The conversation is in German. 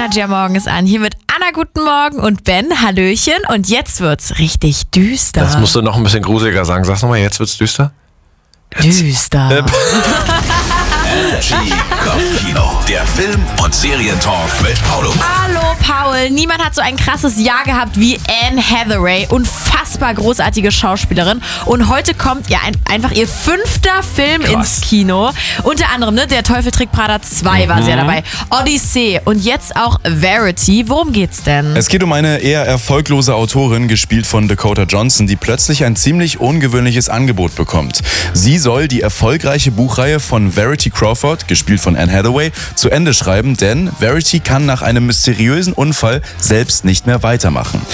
Energy Morgen ist an. Hier mit Anna, guten Morgen und Ben, hallöchen. Und jetzt wird's richtig düster. Das musst du noch ein bisschen gruseliger sagen. Sag's nochmal, jetzt wird's düster. Düster. Energy Kopfkino, der Film- und Serientalk mit Paulo. Hallo Paul, niemand hat so ein krasses Jahr gehabt wie Anne Hathaway. Unfassbar großartige Schauspielerin. Und heute kommt ja einfach ihr 5. Film ins Kino. Unter anderem, der Teufel trägt Prada 2 war sie ja dabei. Odyssee und jetzt auch Verity. Worum geht's denn? Es geht um eine eher erfolglose Autorin, gespielt von Dakota Johnson, die plötzlich ein ziemlich ungewöhnliches Angebot bekommt. Sie soll die erfolgreiche Buchreihe von Verity Crawford, gespielt von Anne Hathaway, zu Ende schreiben, denn Verity kann nach einem mysteriösen Unfall selbst nicht mehr weitermachen.